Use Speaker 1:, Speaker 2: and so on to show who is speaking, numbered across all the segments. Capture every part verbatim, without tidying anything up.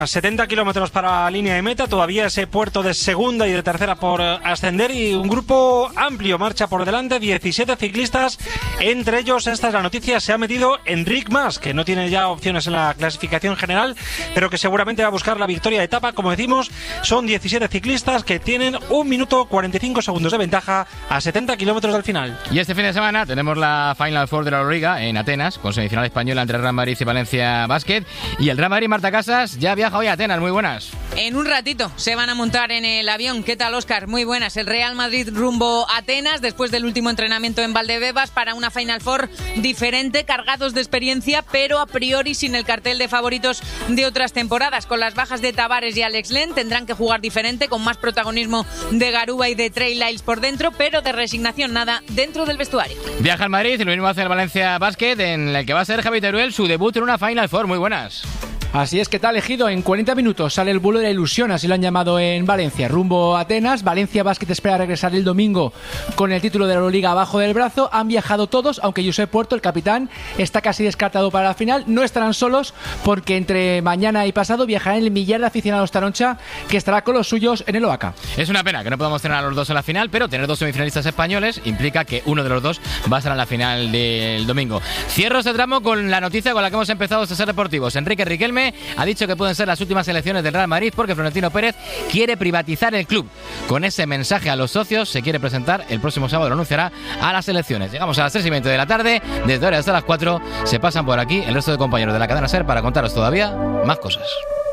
Speaker 1: setenta kilómetros para la línea de meta, todavía ese puerto de segunda y de tercera por ascender y un grupo amplio marcha por delante, diecisiete ciclistas, entre ellos, esta es la noticia, se ha metido Enric Mas, que no tiene ya opciones en la clasificación general, pero que seguramente va a buscar la victoria de etapa. Como decimos, son diecisiete ciclistas que tienen un minuto cuarenta y cinco segundos de ventaja a setenta kilómetros del final.
Speaker 2: Y este fin de semana tenemos la Final Four de la Euroliga en Atenas, con semifinal española entre Real Madrid y Valencia Basket, y el Real Madrid, Marta Casas, ya viaja hoy a Atenas. Muy buenas.
Speaker 3: En un ratito se van a montar en el avión. ¿Qué tal, Óscar? Muy buenas. El Real Madrid rumbo a Atenas después del último entrenamiento en Valdebebas para una Final Four diferente, cargados de experiencia, pero a priori sin el cartel de favoritos de otras temporadas. Con las bajas de Tavares y Alex Len tendrán que jugar diferente, con más protagonismo de Garuba y de Trey Lyles por dentro, pero de resignación nada dentro del vestuario.
Speaker 2: Viaja al Madrid y lo mismo hace el Valencia Basket, en el que va a ser Javi Teruel su debut en una Final Four. Muy buenas.
Speaker 4: Así es, que tal, Ejido. En cuarenta minutos sale el vuelo de la ilusión, así lo han llamado en Valencia, rumbo a Atenas. Valencia Basket espera regresar el domingo con el título de la Euroliga abajo del brazo. Han viajado todos, aunque Josep Puerto, el capitán, está casi descartado para la final. No estarán solos, porque entre mañana y pasado viajarán el millar de aficionados Taroncha, que estará con los suyos en el O A C A.
Speaker 2: Es una pena que no podamos tener a los dos en la final, pero tener dos semifinalistas españoles implica que uno de los dos va a estar en la final del domingo. Cierro este tramo con la noticia con la que hemos empezado este Ser Deportivos. Enrique Riquelme ha dicho que pueden ser las últimas elecciones del Real Madrid porque Florentino Pérez quiere privatizar el club. Con ese mensaje a los socios se quiere presentar el próximo sábado, lo anunciará a las elecciones. Llegamos a las tres y veinte de la tarde, desde ahora hasta las cuatro se pasan por aquí el resto de compañeros de la cadena SER para contaros todavía más cosas.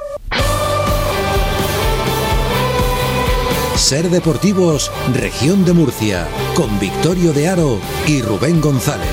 Speaker 5: Ser Deportivos, Región de Murcia, con Victorio de Aro y Rubén González.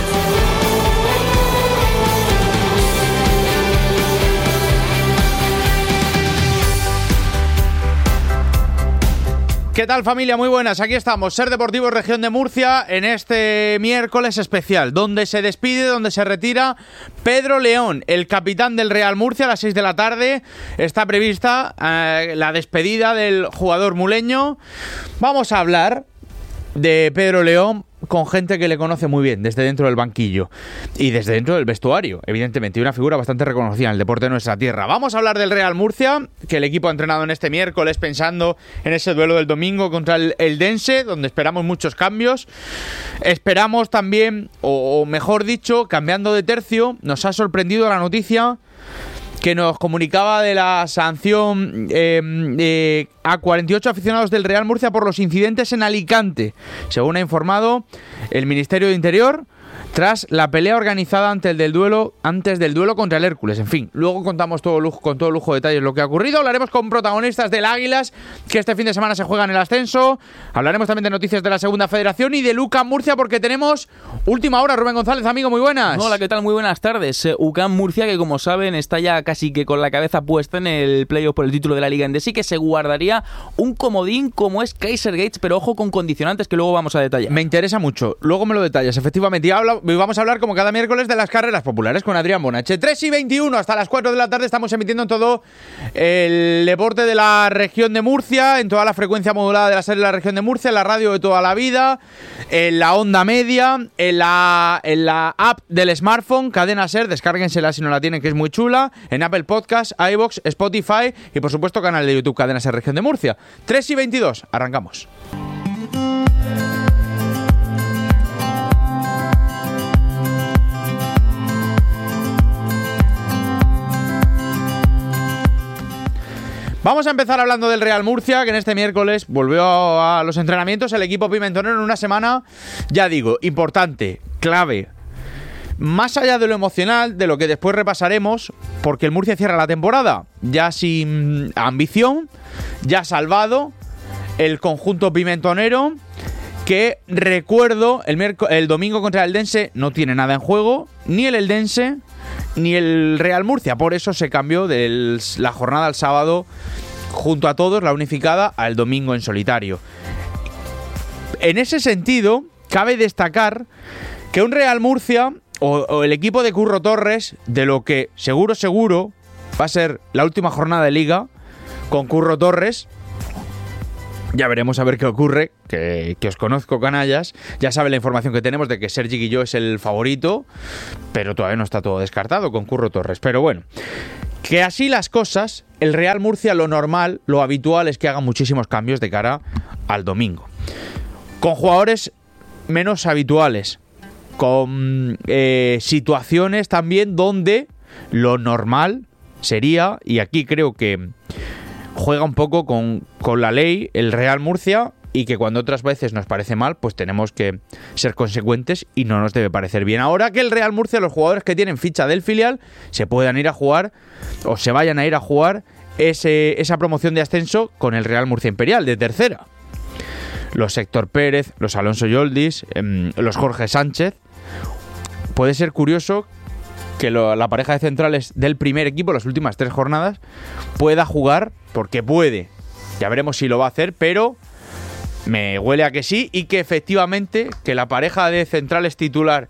Speaker 6: ¿Qué tal, familia? Muy buenas, aquí estamos, Ser Deportivos, Región de Murcia, en este miércoles especial, donde se despide, donde se retira Pedro León, el capitán del Real Murcia. A las seis de la tarde está prevista eh, la despedida del jugador muleño. Vamos a hablar de Pedro León con gente que le conoce muy bien, desde dentro del banquillo y desde dentro del vestuario, evidentemente, y una figura bastante reconocida en el deporte de nuestra tierra. Vamos a hablar del Real Murcia, que el equipo ha entrenado en este miércoles pensando en ese duelo del domingo contra el Eldense, donde esperamos muchos cambios. Esperamos también, o, o mejor dicho, cambiando de tercio, nos ha sorprendido la noticia que nos comunicaba de la sanción eh, eh, a cuarenta y ocho aficionados del Real Murcia por los incidentes en Alicante, según ha informado el Ministerio de Interior, tras la pelea organizada antes del duelo, antes del duelo contra el Hércules. En fin, luego contamos todo lujo, con todo lujo de detalles lo que ha ocurrido. Hablaremos con protagonistas del Águilas, que este fin de semana se juega en el ascenso. Hablaremos también de noticias de la Segunda Federación y de UCAM Murcia, porque tenemos última hora. Rubén González, amigo, muy buenas.
Speaker 7: Hola, ¿qué tal? Muy buenas tardes. UCAM Murcia, que como saben está ya casi que con la cabeza puesta en el playoff por el título de la Liga Endesa, y que se guardaría un comodín como es Kaiser Gates, pero ojo con condicionantes que luego vamos a detallar.
Speaker 6: Me interesa mucho, luego me lo detallas, efectivamente. Y habla, vamos a hablar como cada miércoles de las carreras populares con Adrián Bonache. tres y veintiuno hasta las cuatro de la tarde estamos emitiendo en todo el deporte de la región de Murcia, en toda la frecuencia modulada de la serie de la región de Murcia, en la radio de toda la vida, en la onda media, en la, en la app del smartphone, Cadena Ser, descárguensela si no la tienen, que es muy chula, en Apple Podcasts, iVoox, Spotify y por supuesto canal de YouTube Cadena Ser Región de Murcia. tres y veintidós, arrancamos. Vamos a empezar hablando del Real Murcia, que en este miércoles volvió a los entrenamientos el equipo pimentonero en una semana, ya digo, importante, clave. Más allá de lo emocional, de lo que después repasaremos, porque el Murcia cierra la temporada ya sin ambición, ya salvado el conjunto pimentonero, que recuerdo, el, miérc- el domingo contra el Eldense no tiene nada en juego, ni el Eldense ni el Real Murcia, por eso se cambió de la jornada al sábado junto a todos, la unificada, al domingo en solitario. En ese sentido, cabe destacar que un Real Murcia o, o el equipo de Curro Torres, de lo que seguro seguro va a ser la última jornada de Liga con Curro Torres. Ya veremos a ver qué ocurre, que, que os conozco, canallas. Ya saben la información que tenemos de que Sergi Guilló es el favorito, pero todavía no está todo descartado con Curro Torres. Pero bueno, que así las cosas, el Real Murcia lo normal, lo habitual es que haga muchísimos cambios de cara al domingo. Con jugadores menos habituales, con eh, situaciones también donde lo normal sería, y aquí creo que juega un poco con, con la ley el Real Murcia, y que cuando otras veces nos parece mal, pues tenemos que ser consecuentes y no nos debe parecer bien. Ahora que el Real Murcia, los jugadores que tienen ficha del filial, se puedan ir a jugar o se vayan a ir a jugar ese, esa promoción de ascenso con el Real Murcia Imperial de tercera. Los Héctor Pérez, los Alonso Yoldis, eh, los Jorge Sánchez. Puede ser curioso que lo, la pareja de centrales del primer equipo, las últimas tres jornadas, pueda jugar, porque puede. Ya veremos si lo va a hacer, pero me huele a que sí, y que efectivamente que la pareja de centrales titular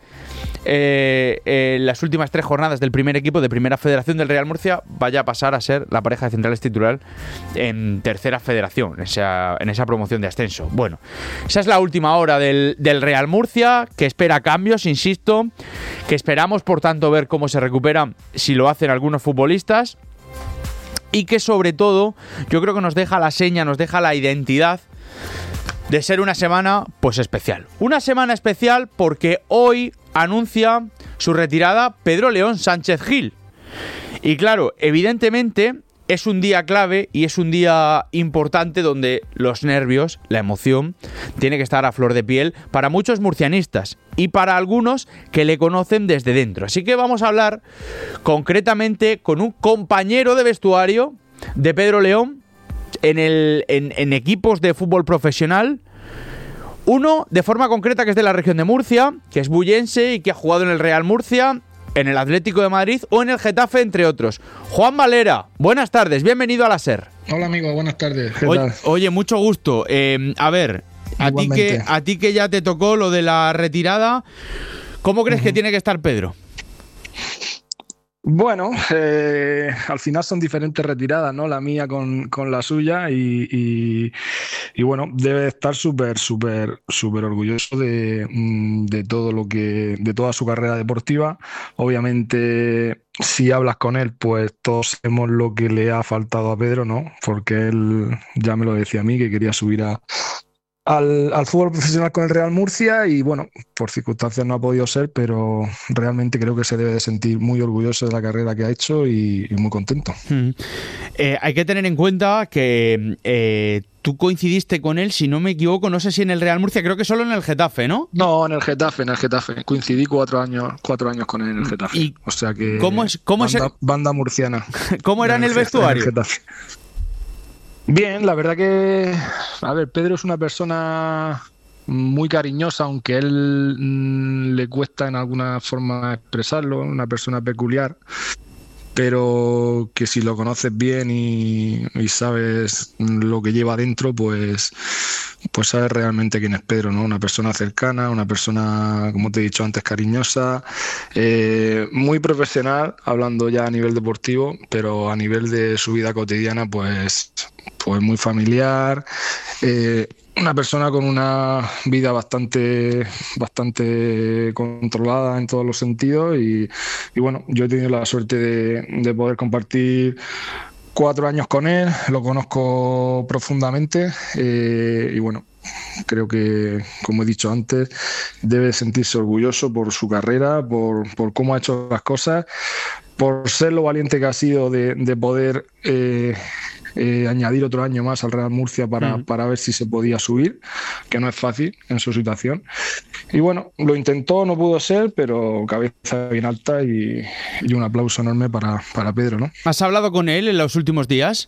Speaker 6: eh, eh, las últimas tres jornadas del primer equipo de Primera Federación del Real Murcia vaya a pasar a ser la pareja de centrales titular en Tercera Federación, en esa, en esa promoción de ascenso. Bueno, esa es la última hora del, del Real Murcia, que espera cambios, insisto, que esperamos por tanto ver cómo se recupera, si lo hacen algunos futbolistas, y que sobre todo yo creo que nos deja la seña, nos deja la identidad de ser una semana pues especial. Una semana especial porque hoy anuncia su retirada Pedro León Sánchez Gil. Y claro, evidentemente es un día clave y es un día importante donde los nervios, la emoción, tiene que estar a flor de piel para muchos murcianistas y para algunos que le conocen desde dentro. Así que vamos a hablar concretamente con un compañero de vestuario de Pedro León en, el, en, en equipos de fútbol profesional. Uno de forma concreta que es de la región de Murcia, que es bullense y que ha jugado en el Real Murcia, en el Atlético de Madrid o en el Getafe, entre otros. Juan Valera, buenas tardes, bienvenido a la SER.
Speaker 8: Hola amigo, buenas tardes. ¿Qué
Speaker 6: oye,
Speaker 8: tal?
Speaker 6: Oye, mucho gusto. Eh, a ver, a ti, que, a ti que ya te tocó lo de la retirada, ¿cómo crees uh-huh. que tiene que estar Pedro?
Speaker 8: Bueno, eh, al final son diferentes retiradas, ¿no? La mía con, con la suya y, y, y bueno, debe estar súper, súper, súper orgulloso de, de todo lo que, de toda su carrera deportiva. Obviamente, si hablas con él, pues todos sabemos lo que le ha faltado a Pedro, ¿no? Porque él ya me lo decía a mí, que quería subir a Al, al fútbol profesional con el Real Murcia y bueno, por circunstancias no ha podido ser, pero realmente creo que se debe de sentir muy orgulloso de la carrera que ha hecho y, y muy contento. Mm.
Speaker 6: Eh, hay que tener en cuenta que eh, tú coincidiste con él, si no me equivoco, no sé si en el Real Murcia, creo que solo en el Getafe, ¿no?
Speaker 8: No, en el Getafe, en el Getafe. Coincidí cuatro años, cuatro años con él en el Getafe.
Speaker 6: ¿Y
Speaker 8: o sea que
Speaker 6: cómo es, cómo
Speaker 8: banda,
Speaker 6: es el...
Speaker 8: banda murciana.
Speaker 6: ¿Cómo era en el vestuario?
Speaker 8: En el Getafe. Bien, la verdad que, a ver, Pedro es una persona muy cariñosa, aunque a él mmm, le cuesta en alguna forma expresarlo, una persona peculiar, pero que si lo conoces bien y, y sabes lo que lleva dentro, pues, pues sabes realmente quién es Pedro, ¿no? Una persona cercana, una persona, como te he dicho antes, cariñosa, eh, muy profesional, hablando ya a nivel deportivo, pero a nivel de su vida cotidiana, pues, pues muy familiar, eh, una persona con una vida bastante, bastante controlada en todos los sentidos y, y bueno, yo he tenido la suerte de, de poder compartir cuatro años con él, lo conozco profundamente eh, y bueno, creo que, como he dicho antes, debe sentirse orgulloso por su carrera, por, por cómo ha hecho las cosas, por ser lo valiente que ha sido de, de poder eh, eh, añadir otro año más al Real Murcia para, mm. para ver si se podía subir, que no es fácil en su situación. Y bueno, lo intentó, no pudo ser, pero cabeza bien alta y, y un aplauso enorme para, para Pedro, ¿no?
Speaker 6: ¿Has hablado con él en los últimos días?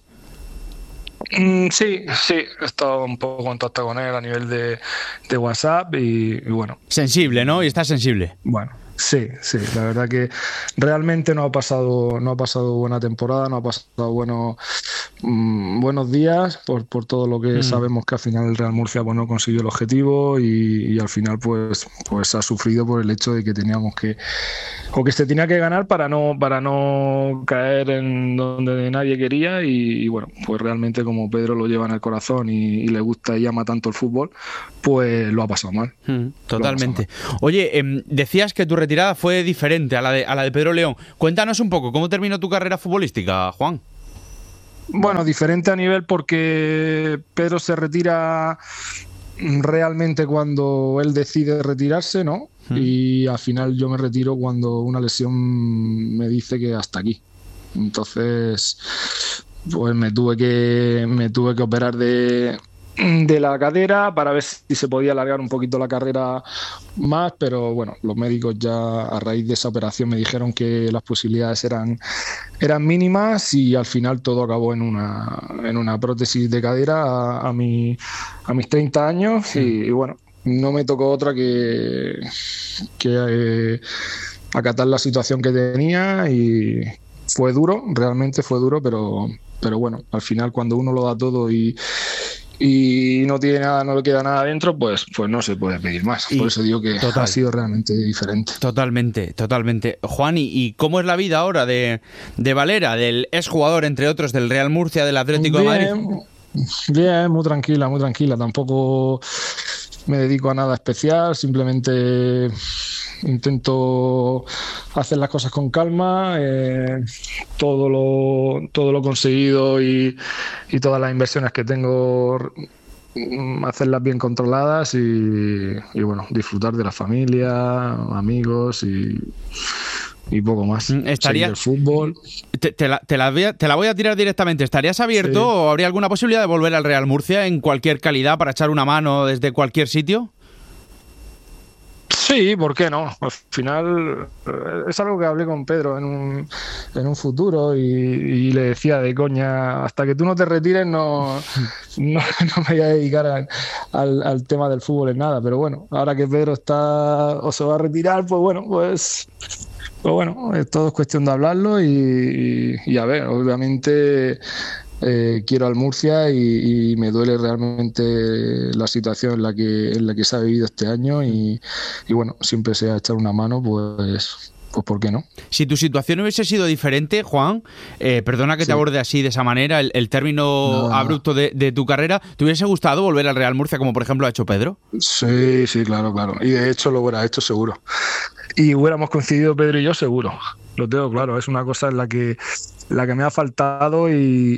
Speaker 8: Mm, sí, sí, he estado un poco en contacto con él a nivel de, de WhatsApp y, y bueno.
Speaker 6: Sensible, ¿no? Y está sensible.
Speaker 8: Bueno. Sí, sí, la verdad que realmente no ha pasado, no ha pasado buena temporada, no ha pasado buenos, mm, buenos días por, por todo lo que mm. sabemos que al final el Real Murcia pues, no consiguió el objetivo y, y al final pues, pues ha sufrido por el hecho de que teníamos que o que se tenía que ganar para no para no caer en donde nadie quería y, y bueno, pues realmente como Pedro lo lleva en el corazón y, y le gusta y ama tanto el fútbol, pues lo ha pasado mal.
Speaker 6: Mm, totalmente. Pasado mal. Oye, eh, decías que tu retirada fue diferente a la de, a la de Pedro León. Cuéntanos un poco, ¿cómo terminó tu carrera futbolística, Juan?
Speaker 8: Bueno, diferente a nivel porque Pedro se retira realmente cuando él decide retirarse, ¿no? Mm. Y al final yo me retiro cuando una lesión me dice que hasta aquí. Entonces, pues me tuve que me tuve que operar de de la cadera para ver si se podía alargar un poquito la carrera más, pero bueno, los médicos ya a raíz de esa operación me dijeron que las posibilidades eran, eran mínimas y al final todo acabó en una, en una prótesis de cadera a, a, mi, a mis treinta años y, y bueno, no me tocó otra que, que eh, acatar la situación que tenía y fue duro, realmente fue duro, pero, pero bueno, al final cuando uno lo da todo y y no tiene nada, no le queda nada dentro, pues, pues no se puede pedir más. Y por eso digo que total, ha sido realmente diferente.
Speaker 6: Totalmente, totalmente. Juan, ¿y, y cómo es la vida ahora de, de Valera, del exjugador, entre otros, del Real Murcia, del Atlético
Speaker 8: bien,
Speaker 6: de Madrid?
Speaker 8: Bien, muy tranquila, muy tranquila. Tampoco me dedico a nada especial, simplemente intento hacer las cosas con calma, eh, todo lo todo lo conseguido y, y todas las inversiones que tengo, hacerlas bien controladas y, y bueno, disfrutar de la familia, amigos y, y poco más.
Speaker 6: ¿Estaría
Speaker 8: el fútbol?
Speaker 6: Te, te, la, te, la voy a, te la voy a tirar directamente. ¿Estarías abierto sí. o habría alguna posibilidad de volver al Real Murcia en cualquier calidad para echar una mano desde cualquier sitio?
Speaker 8: Sí, ¿por qué no? Al final es algo que hablé con Pedro en un, en un futuro y, y le decía de coña, hasta que tú no te retires no, no, no me voy a dedicar a, al, al tema del fútbol en nada, pero bueno, ahora que Pedro está o se va a retirar, pues bueno, pues, pues bueno, todo es cuestión de hablarlo y, y, y a ver, obviamente... Eh, quiero al Murcia y, y me duele realmente la situación en la que en la que se ha vivido este año y, y bueno, siempre sea echar una mano, pues pues ¿por qué no?
Speaker 6: Si tu situación hubiese sido diferente, Juan, eh, perdona que sí. te aborde así de esa manera, el, el término no, abrupto de, de tu carrera, ¿te hubiese gustado volver al Real Murcia como por ejemplo ha hecho Pedro?
Speaker 8: Sí, sí, claro, claro, y de hecho lo hubiera hecho seguro y hubiéramos coincidido Pedro y yo seguro, lo tengo claro, es una cosa en la que la que me ha faltado y,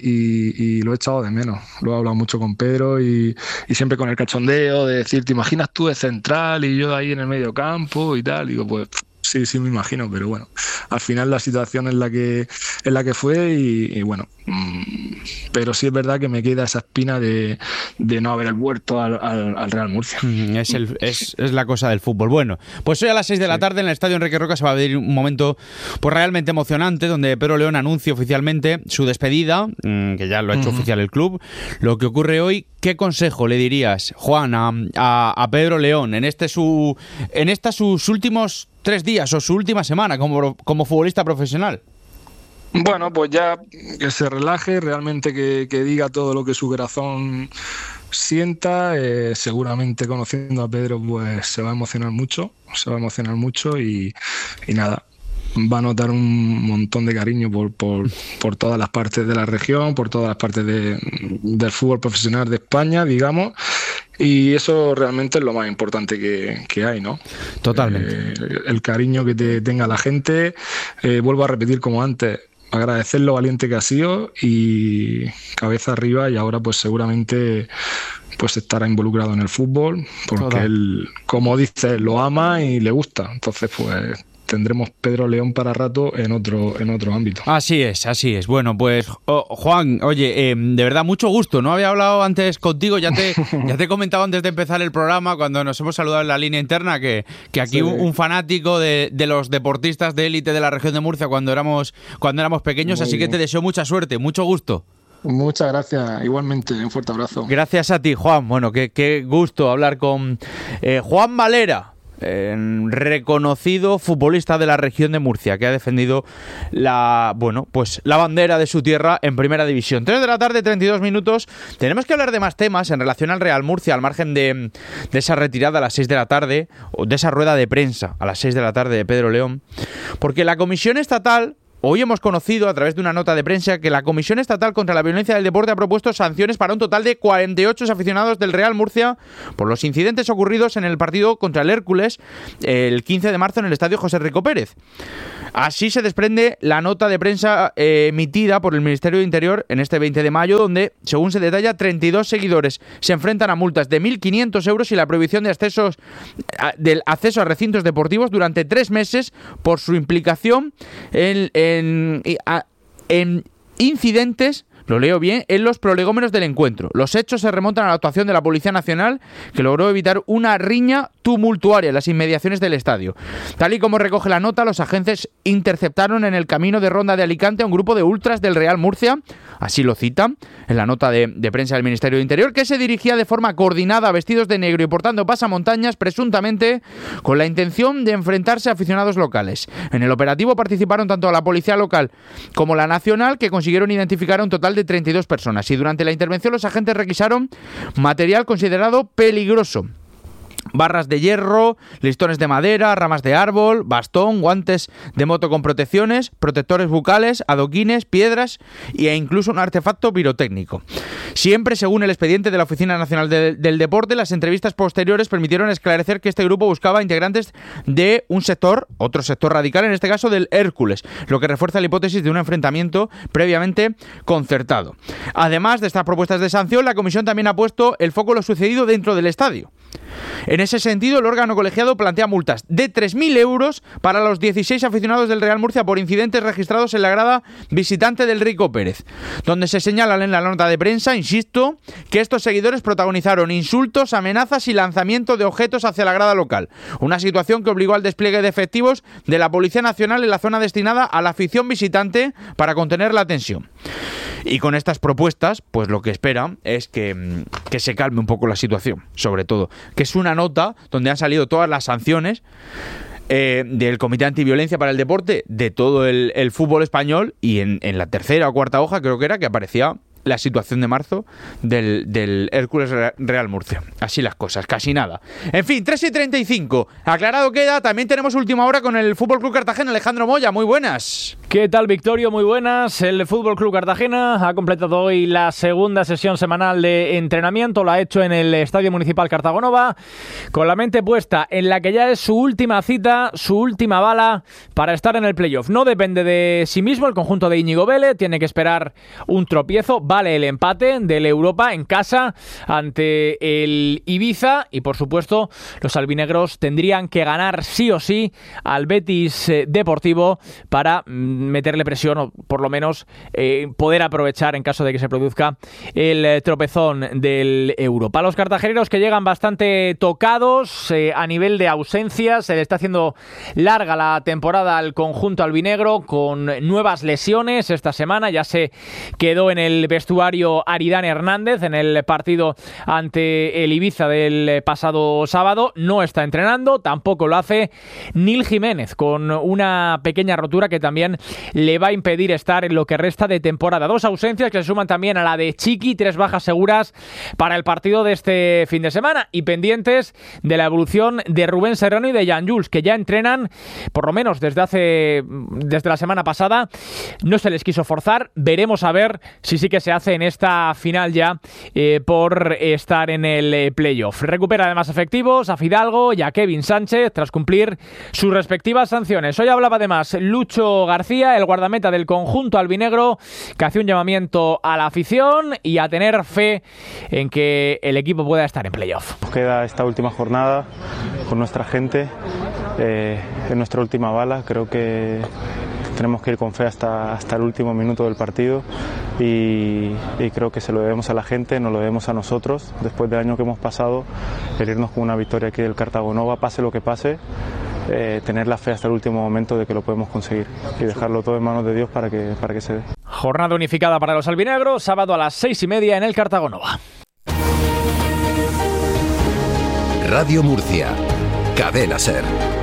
Speaker 8: y, y lo he echado de menos. Lo he hablado mucho con Pedro y, y siempre con el cachondeo de decir, ¿te imaginas tú de central y yo ahí en el medio campo y tal? Y digo, pues sí, sí me imagino, pero bueno, al final la situación es la que, es la que fue y, y bueno, mmm, pero sí es verdad que me queda esa espina de, de no haber vuelto al, al, al Real Murcia.
Speaker 6: Es, el, es, es la cosa del fútbol. Bueno, pues hoy a las seis de la tarde en el Estadio Enrique Roca se va a vivir un momento pues realmente emocionante donde Pedro León anuncia oficialmente su despedida, mmm, que ya lo ha hecho uh-huh. oficial el club. Lo que ocurre hoy, ¿qué consejo le dirías, Juan, a, a, a Pedro León en este su en esta sus últimos tres días o su última semana como, como futbolista profesional?
Speaker 8: Bueno, pues ya que se relaje, realmente que, que diga todo lo que su corazón sienta, eh, seguramente conociendo a Pedro pues se va a emocionar mucho, se va a emocionar mucho y, y nada, va a notar un montón de cariño por, por, por todas las partes de la región, por todas las partes de, del fútbol profesional de España, digamos, y eso realmente es lo más importante que, que hay, ¿no?
Speaker 6: Totalmente.
Speaker 8: Eh, el cariño que te tenga la gente, eh, vuelvo a repetir como antes, agradecer lo valiente que ha sido y cabeza arriba y ahora pues seguramente pues estará involucrado en el fútbol porque Total. él, como dice, lo ama y le gusta, entonces pues tendremos Pedro León para rato en otro en otro ámbito.
Speaker 6: Así es, así es. Bueno, pues oh, Juan, oye, eh, de verdad mucho gusto. No había hablado antes contigo, ya te ya te he comentado antes de empezar el programa cuando nos hemos saludado en la línea interna que, que aquí sí. un, un fanático de, de los deportistas de élite de la región de Murcia cuando éramos cuando éramos pequeños, Muy así bien. que te deseo mucha suerte, mucho gusto.
Speaker 8: Muchas gracias, igualmente, un fuerte abrazo.
Speaker 6: Gracias a ti, Juan. Bueno, qué, qué gusto hablar con eh, Juan Valera. eh, reconocido futbolista de la región de Murcia, que ha defendido la, bueno, pues la bandera de su tierra en Primera División. tres de la tarde, treinta y dos minutos. Tenemos que hablar de más temas en relación al Real Murcia, al margen de, de esa retirada a las seis de la tarde, o de esa rueda de prensa a las seis de la tarde de Pedro León, porque la Comisión Estatal... Hoy hemos conocido, a través de una nota de prensa, que la Comisión Estatal contra la Violencia del Deporte ha propuesto sanciones para un total de cuarenta y ocho aficionados del Real Murcia por los incidentes ocurridos en el partido contra el Hércules el quince de marzo en el estadio José Rico Pérez. Así se desprende la nota de prensa eh, emitida por el Ministerio de Interior en este veinte de mayo, donde, según se detalla, treinta y dos seguidores se enfrentan a multas de mil quinientos euros y la prohibición de accesos, a, del acceso a recintos deportivos durante tres meses por su implicación en, en, a, en incidentes, lo leo bien, en los prolegómenos del encuentro. Los hechos se remontan a la actuación de la Policía Nacional, que logró evitar una riña tumultuaria en las inmediaciones del estadio. Tal y como recoge la nota, los agentes interceptaron en el camino de Ronda de Alicante a un grupo de ultras del Real Murcia, así lo citan en la nota de, de prensa del Ministerio de Interior, que se dirigía de forma coordinada, vestidos de negro y portando pasamontañas, presuntamente con la intención de enfrentarse a aficionados locales. En el operativo participaron tanto la policía local como la nacional, que consiguieron identificar a un total de treinta y dos personas, y durante la intervención los agentes requisaron material considerado peligroso: barras de hierro, listones de madera, ramas de árbol, bastón, guantes de moto con protecciones, protectores bucales, adoquines, piedras e incluso un artefacto pirotécnico. Siempre según el expediente de la Oficina Nacional de, del Deporte, las entrevistas posteriores permitieron esclarecer que este grupo buscaba integrantes de un sector, otro sector radical, en este caso del Hércules, lo que refuerza la hipótesis de un enfrentamiento previamente concertado. Además de estas propuestas de sanción, la comisión también ha puesto el foco en lo sucedido dentro del estadio. En ese sentido, el órgano colegiado plantea multas de tres mil euros para los dieciséis aficionados del Real Murcia por incidentes registrados en la grada visitante del Rico Pérez, donde se señalan en la nota de prensa, insisto, que estos seguidores protagonizaron insultos, amenazas y lanzamiento de objetos hacia la grada local, una situación que obligó al despliegue de efectivos de la Policía Nacional en la zona destinada a la afición visitante para contener la tensión. Y con estas propuestas, pues lo que espera es que, que se calme un poco la situación, sobre todo, que es una nota donde han salido todas las sanciones eh, del Comité Antiviolencia para el Deporte de todo el, el fútbol español, y en, en la tercera o cuarta hoja creo que era que aparecía la situación de marzo del, del Hércules Real Murcia. Así las cosas, casi nada. En fin, tres y treinta y cinco. Aclarado queda, también tenemos última hora con el Fútbol Club Cartagena. Alejandro Moya, muy buenas.
Speaker 9: ¿Qué tal, Victorio? Muy buenas. El Fútbol Club Cartagena ha completado hoy la segunda sesión semanal de entrenamiento. Lo ha hecho en el Estadio Municipal Cartagonova, con la mente puesta en la que ya es su última cita, su última bala para estar en el playoff. No depende de sí mismo el conjunto de Íñigo Vélez, tiene que esperar un tropiezo. Vale el empate del Europa en casa ante el Ibiza, y por supuesto los albinegros tendrían que ganar sí o sí al Betis Deportivo para meterle presión, o por lo menos eh, poder aprovechar en caso de que se produzca el tropezón del Europa. Los cartageneros que llegan bastante tocados eh, a nivel de ausencias, se le está haciendo larga la temporada al conjunto albinegro con nuevas lesiones. Esta semana ya se quedó en el vestuario Aridane Hernández en el partido ante el Ibiza del pasado sábado. No está entrenando, tampoco lo hace Nil Jiménez, con una pequeña rotura que también le va a impedir estar en lo que resta de temporada. Dos ausencias que se suman también a la de Chiqui, tres bajas seguras para el partido de este fin de semana, y pendientes de la evolución de Rubén Serrano y de Jan Jules, que ya entrenan, por lo menos desde hace desde la semana pasada. No se les quiso forzar, veremos a ver si sí que se hace en esta final ya eh, por estar en el eh, playoff. Recupera además efectivos a Fidalgo y a Kevin Sánchez tras cumplir sus respectivas sanciones. Hoy hablaba además Lucho García, el guardameta del conjunto albinegro, que hace un llamamiento a la afición y a tener fe en que el equipo pueda estar en playoff.
Speaker 10: Nos queda esta última jornada con nuestra gente, eh, en nuestra última bala. Creo que tenemos que ir con fe hasta, hasta el último minuto del partido, y, y creo que se lo debemos a la gente, nos lo debemos a nosotros, después del año que hemos pasado, el irnos con una victoria aquí del Cartagonova, pase lo que pase, eh, tener la fe hasta el último momento de que lo podemos conseguir y dejarlo todo en manos de Dios para que, para que se dé.
Speaker 9: Jornada unificada para los albinegros, sábado a las seis y media en el Cartagonova.
Speaker 5: Radio Murcia, Cadena SER.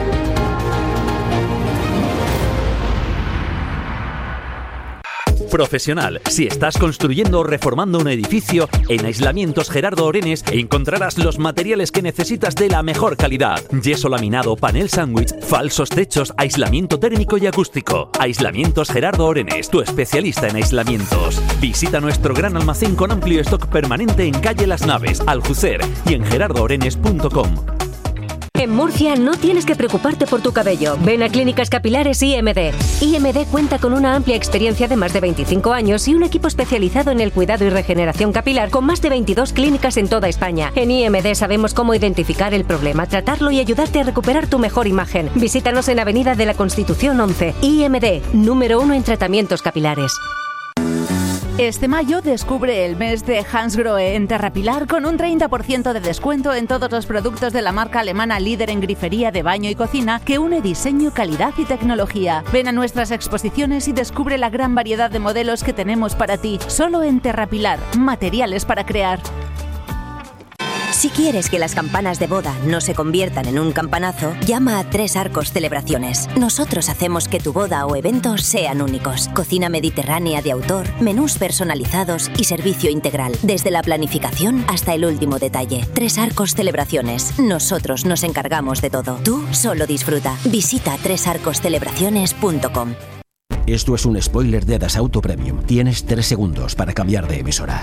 Speaker 11: Profesional. Si estás construyendo o reformando un edificio, en Aislamientos Gerardo Orenes encontrarás los materiales que necesitas de la mejor calidad. Yeso laminado, panel sándwich, falsos techos, aislamiento térmico y acústico. Aislamientos Gerardo Orenes, tu especialista en aislamientos. Visita nuestro gran almacén con amplio stock permanente en calle Las Naves, Aljucer y en gerardo orenes punto com.
Speaker 12: En Murcia no tienes que preocuparte por tu cabello. Ven a Clínicas Capilares I M D. I M D cuenta con una amplia experiencia de más de veinticinco años y un equipo especializado en el cuidado y regeneración capilar con más de veintidós clínicas en toda España. En I M D sabemos cómo identificar el problema, tratarlo y ayudarte a recuperar tu mejor imagen. Visítanos en Avenida de la Constitución once. I M D, número uno en tratamientos capilares.
Speaker 13: Este mayo descubre el mes de Hansgrohe en Terrapilar con un treinta por ciento de descuento en todos los productos de la marca alemana líder en grifería de baño y cocina que une diseño, calidad y tecnología. Ven a nuestras exposiciones y descubre la gran variedad de modelos que tenemos para ti. Solo en Terrapilar, materiales para crear.
Speaker 12: Si quieres que las campanas de boda no se conviertan en un campanazo, llama a Tres Arcos Celebraciones. Nosotros hacemos que tu boda o eventos sean únicos. Cocina mediterránea de autor, menús personalizados y servicio integral. Desde la planificación hasta el último detalle. Tres Arcos Celebraciones. Nosotros nos encargamos de todo. Tú solo disfruta. Visita tres arcos celebraciones punto com.
Speaker 14: Esto es un spoiler de Dasauto Premium. Tienes tres segundos para cambiar de emisora.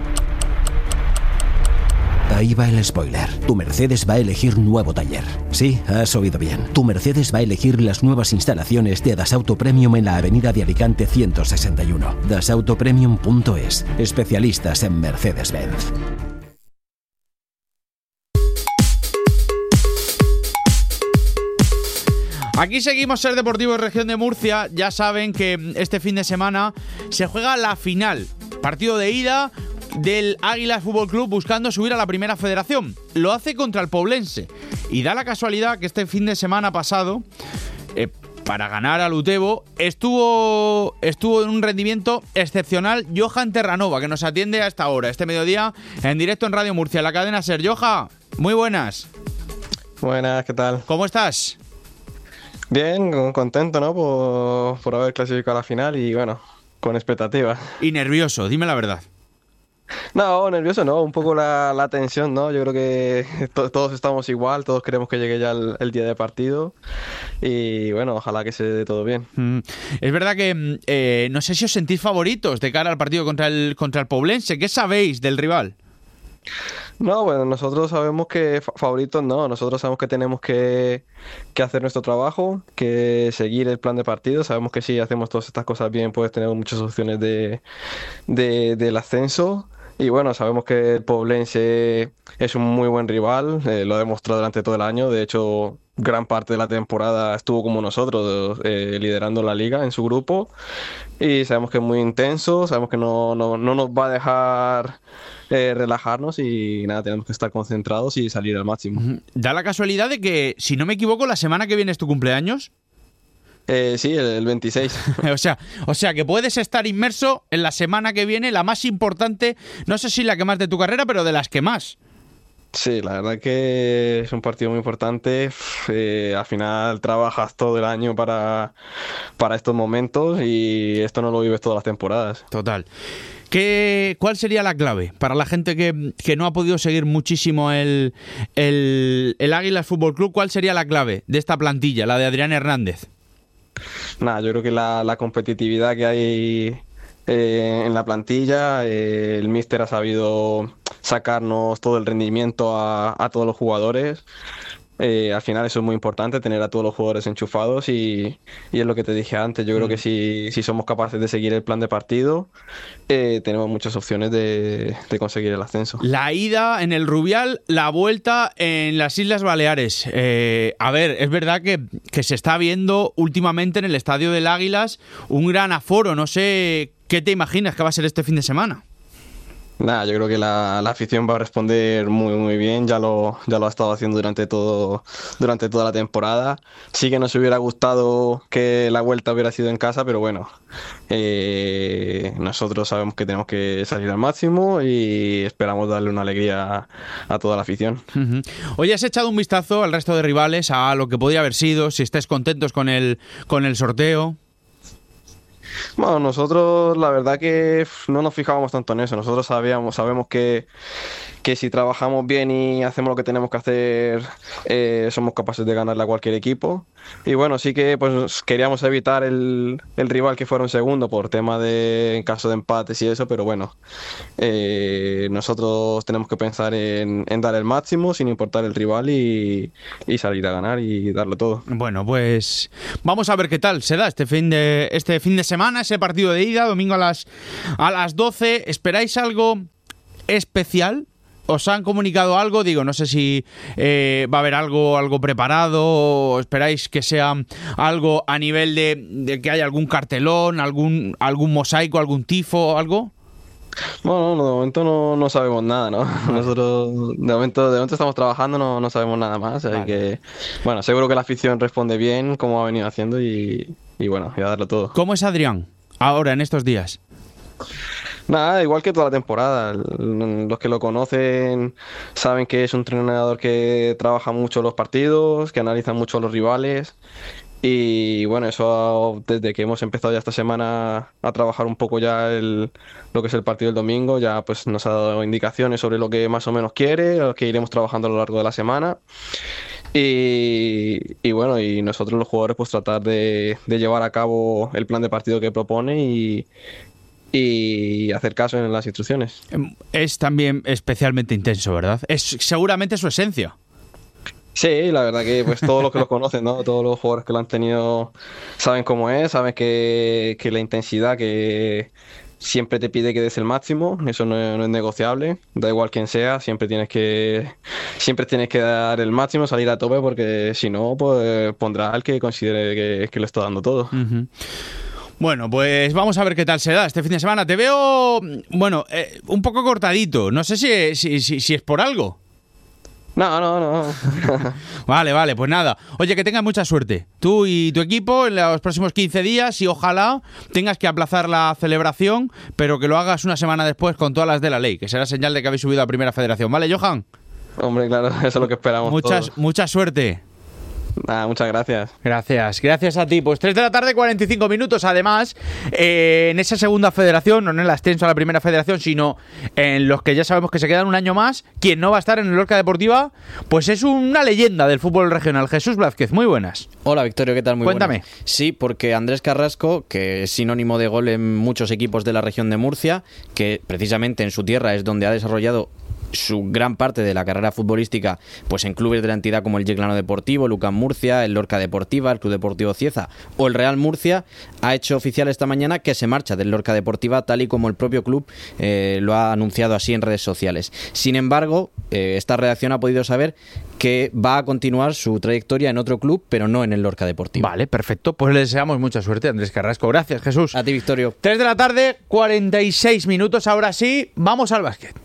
Speaker 14: Ahí va el spoiler. Tu Mercedes va a elegir nuevo taller. Sí, has oído bien. Tu Mercedes va a elegir las nuevas instalaciones de Dasauto Premium en la avenida de Alicante ciento sesenta y uno. dasauto premium punto es. Especialistas en Mercedes-Benz.
Speaker 6: Aquí seguimos, Ser Deportivo Región de Murcia. Ya saben que este fin de semana se juega la final. Partido de ida del Águilas Fútbol Club buscando subir a la primera federación. Lo hace contra el Poblense. Y da la casualidad que este fin de semana pasado, eh, para ganar al Utebo, estuvo, estuvo en un rendimiento excepcional Johan Terranova, que nos atiende a esta hora, este mediodía, en directo en Radio Murcia, la cadena SER. Johan, muy buenas.
Speaker 15: Buenas, ¿qué tal?
Speaker 6: ¿Cómo estás?
Speaker 15: Bien, contento, ¿no? Por, por haber clasificado a la final y, bueno, con expectativa.
Speaker 6: Y nervioso, dime la verdad.
Speaker 15: No, nervioso no, un poco la, la tensión, ¿no? Yo creo que to- todos estamos igual, todos queremos que llegue ya el, el día de partido y bueno, ojalá que se dé todo bien.
Speaker 6: Mm. Es verdad que eh, no sé si os sentís favoritos de cara al partido contra el, contra el Poblense. ¿Qué sabéis del rival?
Speaker 15: No, bueno, nosotros sabemos que fa- favoritos no, nosotros sabemos que tenemos que, que hacer nuestro trabajo, que seguir el plan de partido. Sabemos que si hacemos todas estas cosas bien, pues tenemos muchas opciones de, de, del ascenso. Y bueno, sabemos que el Poblense es un muy buen rival, eh, lo ha demostrado durante todo el año. De hecho, gran parte de la temporada estuvo como nosotros, eh, liderando la liga en su grupo. Y sabemos que es muy intenso, sabemos que no, no, no nos va a dejar eh, relajarnos y nada, tenemos que estar concentrados y salir al máximo.
Speaker 6: Da la casualidad de que, si no me equivoco, la semana que viene es tu cumpleaños.
Speaker 15: Eh, sí, el, el veintiséis.
Speaker 6: o sea, o sea que puedes estar inmerso en la semana que viene, la más importante, no sé si la que más de tu carrera, pero de las que más.
Speaker 15: Sí, la verdad que es un partido muy importante. Eh, al final trabajas todo el año para, para estos momentos y esto no lo vives todas las temporadas.
Speaker 6: Total. ¿Qué, ¿Cuál sería la clave para la gente que, que no ha podido seguir muchísimo el, el, el Águilas Fútbol Club? ¿Cuál sería la clave de esta plantilla, la de Adrián Hernández?
Speaker 15: Nada, yo creo que la, la competitividad que hay eh, en la plantilla, eh, el míster ha sabido sacarnos todo el rendimiento a, a todos los jugadores. Eh, al final eso es muy importante, tener a todos los jugadores enchufados y, y es lo que te dije antes. Yo creo que si, si somos capaces de seguir el plan de partido, eh, tenemos muchas opciones de, de conseguir el ascenso.
Speaker 6: La ida en el Rubial, la vuelta en las Islas Baleares. Eh, a ver, es verdad que, que se está viendo últimamente en el Estadio del Águilas un gran aforo. No sé qué te imaginas que va a ser este fin de semana.
Speaker 15: Nada, yo creo que la, la afición va a responder muy muy bien, ya lo, ya lo ha estado haciendo durante todo, durante toda la temporada. Sí que nos hubiera gustado que la vuelta hubiera sido en casa, pero bueno, eh, nosotros sabemos que tenemos que salir al máximo y esperamos darle una alegría a, a toda la afición.
Speaker 6: Uh-huh. Oye, ¿has echado un vistazo al resto de rivales, a lo que podría haber sido, si estáis contentos con el, con el sorteo?
Speaker 15: Bueno, nosotros la verdad que no nos fijábamos tanto en eso. Nosotros sabíamos, sabemos que, que si trabajamos bien y hacemos lo que tenemos que hacer, eh, somos capaces de ganarle a cualquier equipo. Y bueno, sí que pues queríamos evitar el, el rival que fuera un segundo por tema de en caso de empates y eso, pero bueno, eh, nosotros tenemos que pensar en, en dar el máximo sin importar el rival y, y salir a ganar y darlo todo.
Speaker 6: Bueno, pues vamos a ver qué tal se da este fin de este fin de semana, ese partido de ida, domingo a las a las doce. ¿Esperáis algo especial? ¿Os han comunicado algo? Digo, no sé si eh, va a haber algo algo preparado, o esperáis que sea algo a nivel de, de que haya algún cartelón, algún algún mosaico, algún tifo, algo.
Speaker 15: Bueno, no, de momento no, no sabemos nada, ¿no? Nosotros de momento, de momento estamos trabajando, no, no sabemos nada más, así vale. que bueno, seguro que la afición responde bien como ha venido haciendo y, y bueno, voy a darlo todo.
Speaker 6: ¿Cómo es Adrián ahora en estos días?
Speaker 15: Nada, igual que toda la temporada. Los que lo conocen saben que es un entrenador que trabaja mucho los partidos, que analiza mucho a los rivales. Y bueno, eso desde que hemos empezado ya esta semana a trabajar un poco ya el, lo que es el partido del domingo, ya pues nos ha dado indicaciones sobre lo que más o menos quiere, lo que iremos trabajando a lo largo de la semana. Y, y bueno, y nosotros los jugadores pues tratar de, de llevar a cabo el plan de partido que propone y y hacer caso en las instrucciones.
Speaker 6: Es también especialmente intenso, ¿verdad? Es seguramente su esencia.
Speaker 15: Sí, la verdad que pues todos los que lo conocen, ¿no? Todos los jugadores que lo han tenido saben cómo es, saben que, que la intensidad que siempre te pide que des el máximo, eso no es, no es negociable, da igual quién sea, siempre tienes que siempre tienes que dar el máximo, salir a tope, porque si no, pues pondrá al que considere que, que lo está dando todo.
Speaker 6: Uh-huh. Bueno, pues vamos a ver qué tal se da este fin de semana. Te veo, bueno, eh, un poco cortadito. No sé si, si, si, si es por algo.
Speaker 15: No, no, no.
Speaker 6: Vale, vale, pues nada. Oye, que tengas mucha suerte. Tú y tu equipo en los próximos quince días y ojalá tengas que aplazar la celebración, pero que lo hagas una semana después con todas las de la ley, que será señal de que habéis subido a Primera Federación. ¿Vale, Johan?
Speaker 15: Hombre, claro, eso es lo que esperamos
Speaker 6: Muchas,
Speaker 15: todos.
Speaker 6: Mucha suerte.
Speaker 15: Nada, muchas gracias.
Speaker 6: Gracias, gracias a ti. Pues tres de la tarde, cuarenta y cinco minutos. Además, eh, en esa segunda federación, no en el ascenso a la Primera Federación, sino en los que ya sabemos que se quedan un año más, quien no va a estar en el Lorca Deportiva, pues es una leyenda del fútbol regional. Jesús Blázquez, muy buenas.
Speaker 16: Hola, Victorio, ¿qué tal? Muy
Speaker 6: Cuéntame.
Speaker 16: buenas. Sí, porque Andrés Carrasco, que es sinónimo de gol en muchos equipos de la región de Murcia, que precisamente en su tierra es donde ha desarrollado su gran parte de la carrera futbolística, pues en clubes de la entidad como el Yeclano Deportivo, el UCAM Murcia, el Lorca Deportiva, el Club Deportivo Cieza o el Real Murcia, ha hecho oficial esta mañana que se marcha del Lorca Deportiva, tal y como el propio club eh, lo ha anunciado así en redes sociales. Sin embargo, eh, esta redacción ha podido saber que va a continuar su trayectoria en otro club, pero no en el Lorca Deportivo.
Speaker 6: Vale, perfecto. Pues le deseamos mucha suerte a Andrés Carrasco. Gracias, Jesús.
Speaker 16: A ti, Victorio.
Speaker 6: tres de la tarde, cuarenta y seis minutos. Ahora sí, vamos al básquet.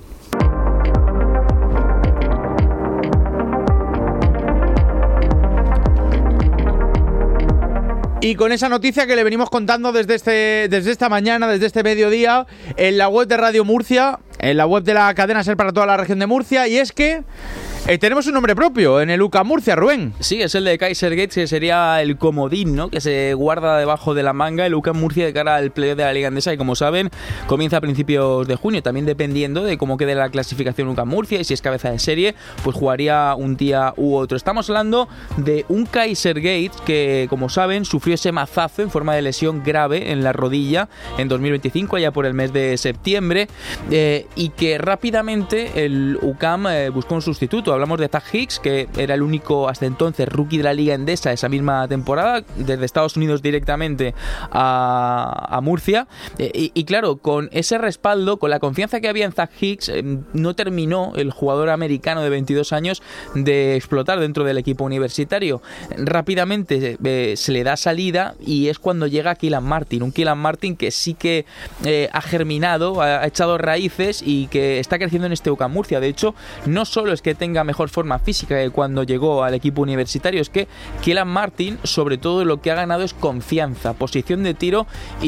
Speaker 6: Y con esa noticia que le venimos contando desde este desde esta mañana, desde este mediodía, en la web de Radio Murcia, en la web de la cadena SER para toda la región de Murcia, y es que eh, tenemos un nombre propio en el UCAM Murcia, Rubén.
Speaker 7: Sí, es el de Kaiser Gates, que sería el comodín, ¿no?, que se guarda debajo de la manga el UCAM Murcia de cara al playoff de la Liga Endesa, y como saben, comienza a principios de junio, también dependiendo de cómo quede la clasificación UCAM Murcia, y si es cabeza de serie, pues jugaría un día u otro. Estamos hablando de un Kaiser Gates que, como saben, sufrió ese mazazo en forma de lesión grave en la rodilla en dos mil veinticinco, allá por el mes de septiembre, eh, y que rápidamente el UCAM eh, buscó un sustituto. Hablamos de Zach Hicks, que era el único hasta entonces rookie de la Liga Endesa esa misma temporada, desde Estados Unidos directamente a, a Murcia. Eh, y, y claro, con ese respaldo, con la confianza que había en Zach Hicks, eh, no terminó el jugador americano de veintidós años de explotar dentro del equipo universitario. Rápidamente eh, se le da salida y es cuando llega Kylian Martin, un Kylian Martin que sí que eh, ha germinado, ha, ha echado raíces y que está creciendo en este UCAM Murcia. De hecho, no solo es que tenga mejor forma física que cuando llegó al equipo universitario, es que Kylian Martin, sobre todo, lo que ha ganado es confianza, posición de tiro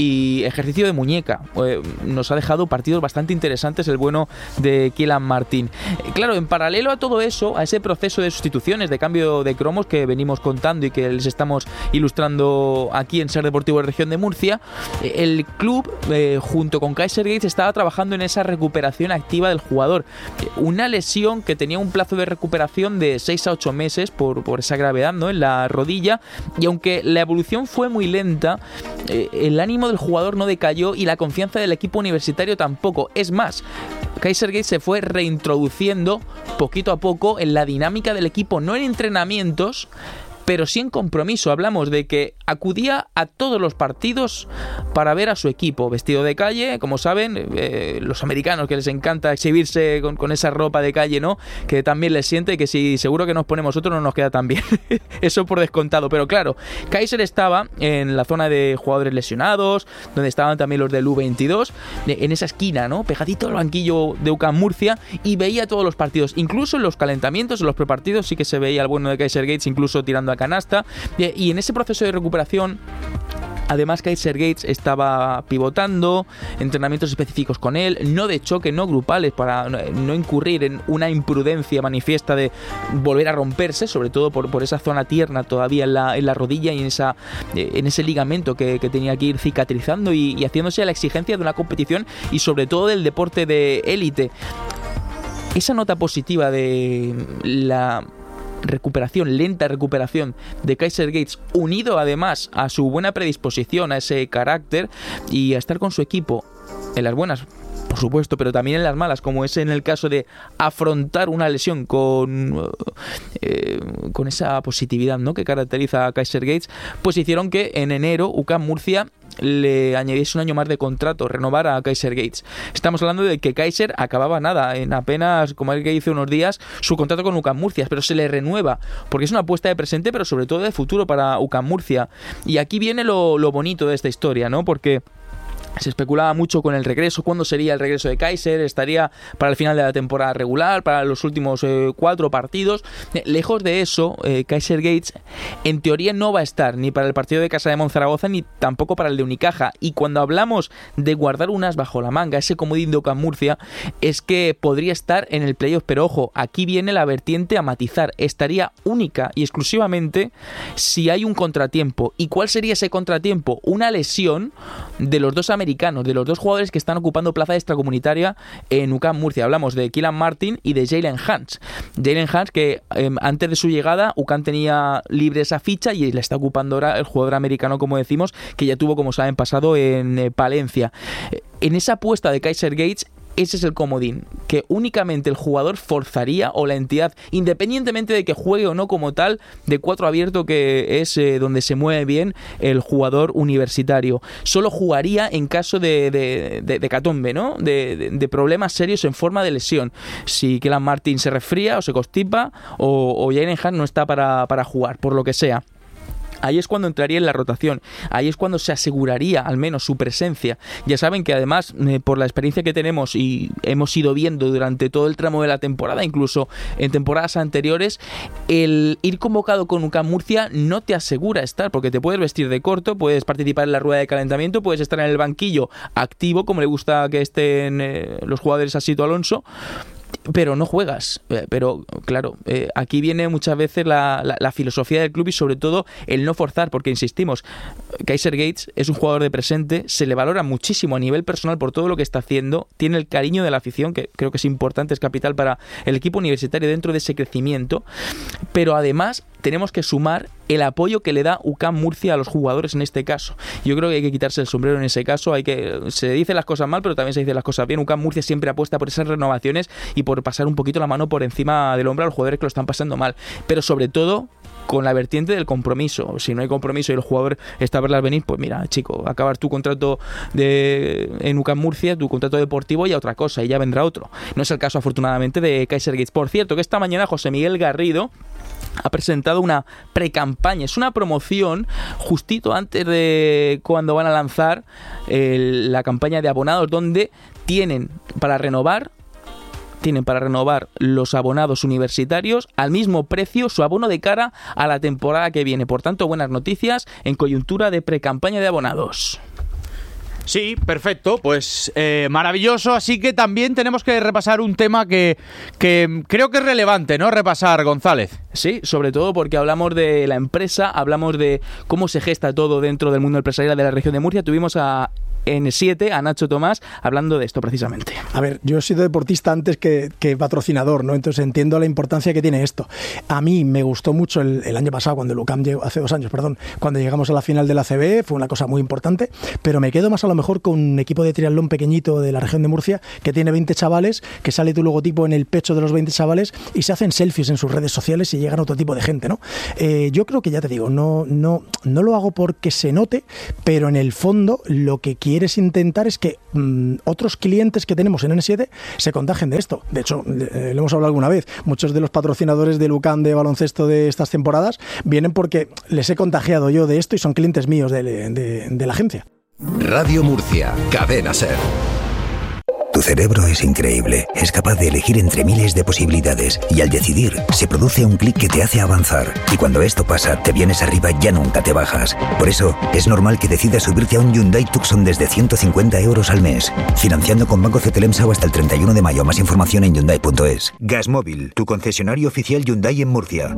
Speaker 7: y ejercicio de muñeca. Eh, nos ha dejado partidos bastante interesantes el bueno de Kylian Martin. Eh, claro, en paralelo a todo eso, a ese proceso de sustituciones, de cambio de cromos que venimos contando y que les estamos ilustrando aquí en Ser Deportivo Región de Murcia, eh, el club, eh, junto con Kaisergates, estaba trabajando en esa recuperación activa del jugador. Eh, una lesión que tenía un plazo de recuperación de seis a ocho meses por, por esa gravedad, ¿no?, en la rodilla, y aunque la evolución fue muy lenta, eh, el ánimo del jugador no decayó y la confianza del equipo universitario tampoco. Es más, Kaisergates se fue reintroduciendo poquito a poco en la dinámica del equipo, no en entrenamientos, pero sí en compromiso. Hablamos de que acudía a todos los partidos para ver a su equipo vestido de calle, como saben, eh, los americanos, que les encanta exhibirse con, con esa ropa de calle, ¿no?, que también les siente, que si seguro que nos ponemos otro no nos queda tan bien. Eso por descontado. Pero claro, Kaiser estaba en la zona de jugadores lesionados, donde estaban también los del U veintidós, en esa esquina, ¿no?, pegadito al banquillo de UCAM Murcia, y veía todos los partidos, incluso en los calentamientos, en los prepartidos sí que se veía el bueno de Kaisergates, incluso tirando a canasta. Y en ese proceso de recuperación, además, Kaisergates estaba pivotando, entrenamientos específicos con él, no de choque, no grupales, para no incurrir en una imprudencia manifiesta de volver a romperse, sobre todo por, por esa zona tierna todavía en la, en la rodilla y en, esa, en ese ligamento que, que tenía que ir cicatrizando y, y haciéndose a la exigencia de una competición y sobre todo del deporte de élite. Esa nota positiva de la recuperación, lenta recuperación de Kaisergates, unido además a su buena predisposición, a ese carácter y a estar con su equipo en las buenas, por supuesto, pero también en las malas, como es en el caso de afrontar una lesión con eh, con esa positividad, ¿no?, que caracteriza a Kaisergates, pues hicieron que en enero UCAM Murcia le añadiese un año más de contrato, renovar a Kaisergates. Estamos hablando de que Kaiser acababa nada, en apenas, como el que hizo unos días, su contrato con UCAM Murcia, pero se le renueva, porque es una apuesta de presente, pero sobre todo de futuro para UCAM Murcia. Y aquí viene lo, lo bonito de esta historia, ¿no?, porque se especulaba mucho con el regreso, cuándo sería el regreso de Kaiser, estaría para el final de la temporada regular, para los últimos eh, cuatro partidos. Eh, lejos de eso, eh, Kaisergates en teoría no va a estar ni para el partido de Casa de Monzaragoza ni tampoco para el de Unicaja. Y cuando hablamos de guardar un as bajo la manga, ese comodín de UCAM Murcia, es que podría estar en el playoff, pero ojo, aquí viene la vertiente a matizar, estaría única y exclusivamente si hay un contratiempo. ¿Y cuál sería ese contratiempo? Una lesión de los dos americanos, de los dos jugadores que están ocupando plaza extracomunitaria en UCAM Murcia. Hablamos de Kylian Martin y de Jalen Hans. Jalen Hans, que eh, antes de su llegada UCAM tenía libre esa ficha y la está ocupando ahora el jugador americano, como decimos, que ya tuvo, como saben, pasado en eh, Palencia. En esa apuesta de Kaisergates, ese es el comodín, que únicamente el jugador forzaría, o la entidad, independientemente de que juegue o no como tal, de cuatro abierto, que es eh, donde se mueve bien el jugador universitario. Solo jugaría en caso de, de, de, de catombe, ¿no? De, de, de problemas serios en forma de lesión. Si Kylian Martin se resfría o se constipa, o, o Jalen Hart no está para, para jugar, por lo que sea. Ahí es cuando entraría en la rotación, ahí es cuando se aseguraría al menos su presencia. Ya saben que además, eh, por la experiencia que tenemos y hemos ido viendo durante todo el tramo de la temporada, incluso en temporadas anteriores, el ir convocado con UCAM Murcia no te asegura estar, porque te puedes vestir de corto, puedes participar en la rueda de calentamiento, puedes estar en el banquillo activo, como le gusta que estén eh, los jugadores a Sito Alonso, pero no juegas. Pero claro, eh, aquí viene muchas veces la, la, la filosofía del club y sobre todo el no forzar, porque insistimos, Kaisergates es un jugador de presente, se le valora muchísimo a nivel personal por todo lo que está haciendo, tiene el cariño de la afición, que creo que es importante, es capital para el equipo universitario dentro de ese crecimiento, pero además tenemos que sumar el apoyo que le da U C A M Murcia a los jugadores en este caso. Yo creo que hay que quitarse el sombrero en ese caso. Hay que se dicen las cosas mal, pero también se dicen las cosas bien. U C A M Murcia siempre apuesta por esas renovaciones y por pasar un poquito la mano por encima del hombro a los jugadores que lo están pasando mal. Pero sobre todo con la vertiente del compromiso. Si no hay compromiso y el jugador está a verlas venir, pues mira, chico, acabar tu contrato de en U C A M Murcia, tu contrato deportivo, y a otra cosa, y ya vendrá otro. No es el caso, afortunadamente, de Kaiser Gates. Por cierto, que esta mañana José Miguel Garrido ha presentado una precampaña, es una promoción justito antes de cuando van a lanzar el, la campaña de abonados, donde tienen para renovar tienen para renovar los abonados universitarios al mismo precio su abono de cara a la temporada que viene. Por tanto, buenas noticias en coyuntura de precampaña de abonados.
Speaker 6: Sí, perfecto, pues eh, maravilloso, así que también tenemos que repasar un tema que, que creo que es relevante, ¿no? Repasar, González.
Speaker 7: Sí, sobre todo porque hablamos de la empresa, hablamos de cómo se gesta todo dentro del mundo empresarial de la región de Murcia. Tuvimos a N siete, a Nacho Tomás, hablando de esto precisamente.
Speaker 17: A ver, yo he sido deportista antes que, que patrocinador, ¿no? Entonces entiendo la importancia que tiene esto. A mí me gustó mucho el, el año pasado, cuando el U C A M llegó, hace dos años, perdón, cuando llegamos a la final de la A C B, fue una cosa muy importante, pero me quedo más a lo mejor con un equipo de triatlón pequeñito de la región de Murcia, que tiene veinte chavales, que sale tu logotipo en el pecho de los veinte chavales y se hacen selfies en sus redes sociales y llegan a otro tipo de gente, ¿no? Eh, yo creo que, ya te digo, no, no, no lo hago porque se note, pero en el fondo lo que quieres intentar es que mmm, otros clientes que tenemos en N siete se contagien de esto. De hecho, eh, lo hemos hablado alguna vez, muchos de los patrocinadores del U C A M de baloncesto de estas temporadas vienen porque les he contagiado yo de esto y son clientes míos de, de, de la agencia.
Speaker 5: Radio Murcia, Cadena SER.
Speaker 18: Tu cerebro es increíble, es capaz de elegir entre miles de posibilidades y al decidir se produce un clic que te hace avanzar, y cuando esto pasa te vienes arriba, ya nunca te bajas. Por eso es normal que decidas subirte a un Hyundai Tucson desde ciento cincuenta euros al mes, financiando con Banco Cetelemsau hasta el treinta y uno de mayo. Más información en Hyundai punto es. Gasmóvil, tu concesionario oficial Hyundai en Murcia.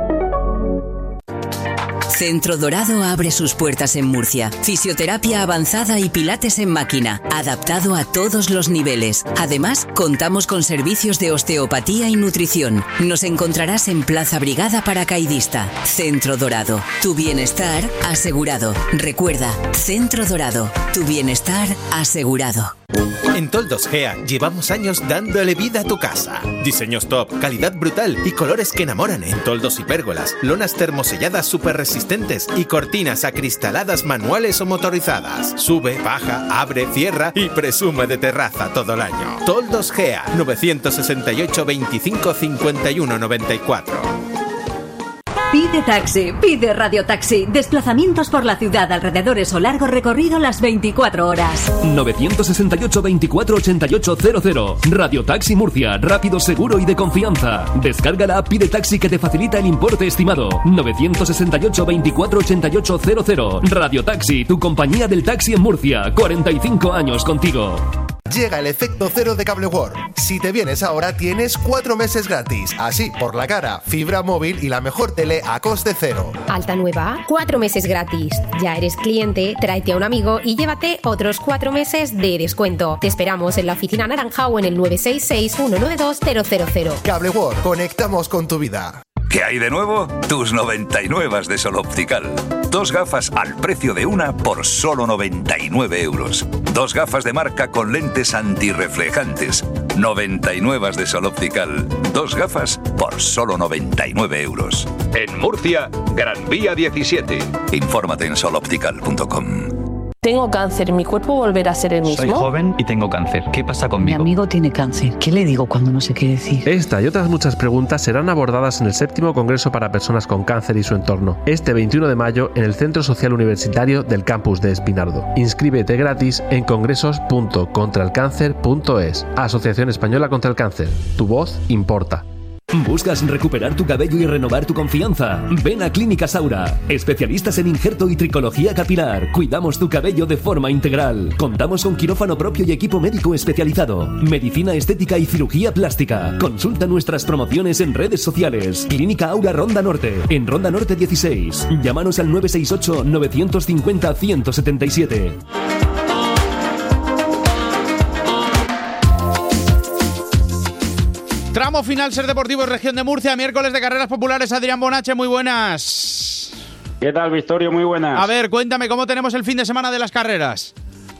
Speaker 19: Centro Dorado abre sus puertas en Murcia. Fisioterapia avanzada y pilates en máquina, adaptado a todos los niveles. Además, contamos con servicios de osteopatía y nutrición. Nos encontrarás en Plaza Brigada Paracaidista. Centro Dorado, tu bienestar asegurado. Recuerda, Centro Dorado, tu bienestar asegurado.
Speaker 20: En Toldos Gea llevamos años dándole vida a tu casa. Diseños top, calidad brutal y colores que enamoran en toldos y pérgolas, lonas termoselladas super resistentes y cortinas acristaladas manuales o motorizadas. Sube, baja, abre, cierra y presume de terraza todo el año. Toldos Gea, nueve seis ocho, veinticinco, cincuenta y uno, noventa y cuatro.
Speaker 21: Pide taxi, pide Radio Taxi. Desplazamientos por la ciudad, alrededores o largo recorrido las veinticuatro horas.
Speaker 22: nueve seis ocho, veinticuatro, ochenta y ocho, cero cero. Radio Taxi Murcia, rápido, seguro y de confianza. Descarga la app Pide Taxi que te facilita el importe estimado. nueve seis ocho, veinticuatro, ochenta y ocho, cero cero. Radio Taxi, tu compañía del taxi en Murcia. cuarenta y cinco años contigo.
Speaker 23: Llega el efecto cero de Cable World. Si te vienes ahora tienes cuatro meses gratis. Así, por la cara, fibra móvil y la mejor tele a coste cero.
Speaker 24: Alta nueva, cuatro meses gratis. Ya eres cliente, tráete a un amigo y llévate otros cuatro meses de descuento. Te esperamos en la oficina naranja o en el nueve seis seis, uno nueve dos, cero cero cero.
Speaker 23: Cable World, conectamos con tu vida.
Speaker 25: ¿Qué hay de nuevo? Tus noventa y nueve de Sol Optical. Dos gafas al precio de una por solo noventa y nueve euros. Dos gafas de marca con lentes antirreflejantes. noventa y nueve de Sol Optical. Dos gafas por solo noventa y nueve euros. En Murcia, Gran Vía diecisiete. Infórmate en sol optical punto com.
Speaker 26: Tengo cáncer, ¿mi cuerpo volverá a ser el mismo?
Speaker 27: Soy joven y tengo cáncer. ¿Qué pasa conmigo?
Speaker 28: Mi amigo tiene cáncer. ¿Qué le digo cuando no sé qué decir?
Speaker 29: Esta y otras muchas preguntas serán abordadas en el séptimo Congreso para Personas con Cáncer y su entorno, este veintiuno de mayo en el Centro Social Universitario del Campus de Espinardo. Inscríbete gratis en congresos punto contra el cáncer punto es. Asociación Española contra el Cáncer. Tu voz importa.
Speaker 22: ¿Buscas recuperar tu cabello y renovar tu confianza? Ven a Clínica Saura, especialistas en injerto y tricología capilar. Cuidamos tu cabello de forma integral. Contamos con quirófano propio y equipo médico especializado, medicina estética y cirugía plástica. Consulta nuestras promociones en redes sociales. Clínica Aura Ronda Norte, en Ronda Norte dieciséis. Llámanos al nueve seis ocho, nueve cinco cero, uno cero siete siete.
Speaker 6: Tramo final, Ser Deportivo, Región de Murcia, miércoles de carreras populares. Adrián Bonache, muy buenas.
Speaker 1: ¿Qué tal, Victorio? Muy buenas.
Speaker 6: A ver, cuéntame, ¿cómo tenemos el fin de semana de las carreras?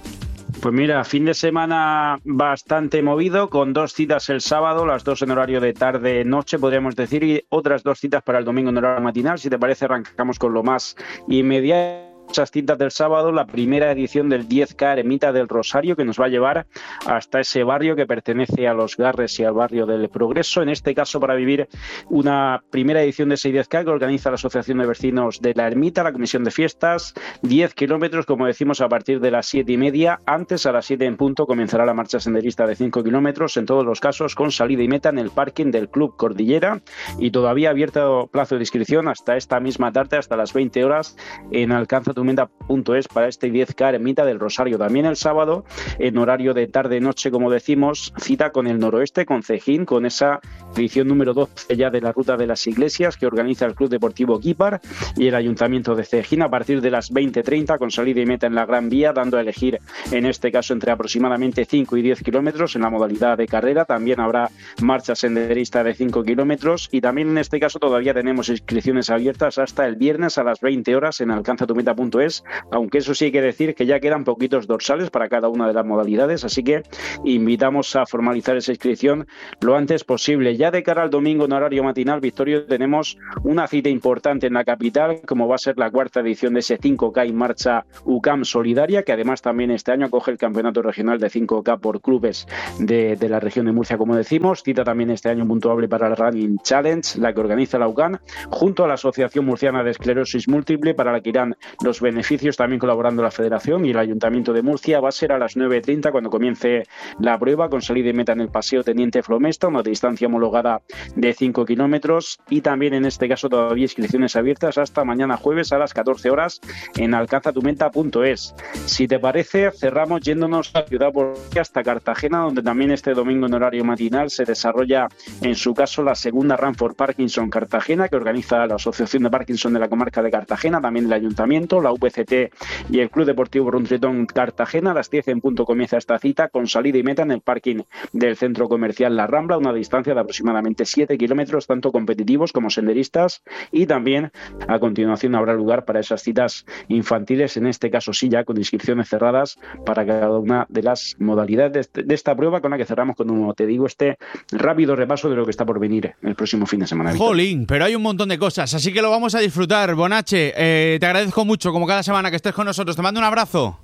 Speaker 1: Pues mira, fin de semana bastante movido, con dos citas el sábado, las dos en horario de tarde-noche, podríamos decir, y otras dos citas para el domingo en horario matinal. Si te parece, arrancamos con lo más inmediato. Muchas citas del sábado, la primera edición del diez K Ermita del Rosario, que nos va a llevar hasta ese barrio que pertenece a Los Garres y al barrio del Progreso, en este caso para vivir una primera edición de ese diez K que organiza la Asociación de Vecinos de la Ermita, la Comisión de Fiestas, diez kilómetros, como decimos, a partir de las siete y media. Antes, a las siete en punto, comenzará la marcha senderista de cinco kilómetros, en todos los casos con salida y meta en el parking del Club Cordillera, y todavía abierto plazo de inscripción hasta esta misma tarde, hasta las veinte horas, en alcanza tu meta punto es para este diez K Ermita del Rosario. También el sábado, en horario de tarde-noche, como decimos, cita con el Noroeste, con Cejín, con esa edición número doce ya de la Ruta de las Iglesias que organiza el Club Deportivo Guípar y el Ayuntamiento de Cejín, a partir de las veinte treinta, con salida y meta en la Gran Vía, dando a elegir en este caso entre aproximadamente cinco y diez kilómetros en la modalidad de carrera. También habrá marcha senderista de cinco kilómetros, y también en este caso todavía tenemos inscripciones abiertas hasta el viernes a las veinte horas en alcanza tu meta punto es, aunque eso sí hay que decir que ya quedan poquitos dorsales para cada una de las modalidades, así que invitamos a formalizar esa inscripción lo antes posible. Ya de cara al domingo en horario matinal, Victorio, tenemos una cita importante en la capital, como va a ser la cuarta edición de ese cinco K en marcha U C A M Solidaria, que además también este año acoge el campeonato regional de cinco K por clubes de, de la región de Murcia, como decimos. Cita también este año puntuable para el Running Challenge, la que organiza la U C A M, junto a la Asociación Murciana de Esclerosis Múltiple, para la que irán los beneficios, también colaborando la Federación y el Ayuntamiento de Murcia. Va a ser a las nueve treinta cuando comience la prueba, con salida y meta en el Paseo Teniente Flomesta, una distancia homologada de cinco kilómetros, y también en este caso todavía inscripciones abiertas hasta mañana jueves a las catorce horas en alcanza tu meta punto es. Si te parece, cerramos yéndonos a Ciudad Bolívar hasta Cartagena, donde también este domingo en horario matinal se desarrolla, en su caso, la segunda Run for Parkinson Cartagena, que organiza la Asociación de Parkinson de la comarca de Cartagena, también el Ayuntamiento, la U V C T y el Club Deportivo Run Triathlon Cartagena. A las diez en punto comienza esta cita, con salida y meta en el parking del centro comercial La Rambla, una distancia de aproximadamente siete kilómetros, tanto competitivos como senderistas, y también a continuación habrá lugar para esas citas infantiles, en este caso sí ya con inscripciones cerradas para cada una de las modalidades de esta prueba, con la que cerramos, como te digo, este rápido repaso de lo que está por venir el próximo fin de semana.
Speaker 6: Jolín, pero hay un montón de cosas, así que lo vamos a disfrutar. Bonache, eh, te agradezco mucho, como cada semana, que estés con nosotros. Te mando un abrazo.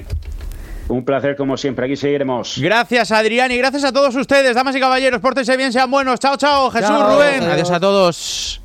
Speaker 1: Un placer, como siempre, aquí seguiremos.
Speaker 6: Gracias, Adrián, y gracias a todos ustedes, damas y caballeros. Pórtense bien, sean buenos. Chao, chao, Jesús,
Speaker 1: Chao,
Speaker 6: Rubén.
Speaker 1: adiós.
Speaker 6: Adiós a todos.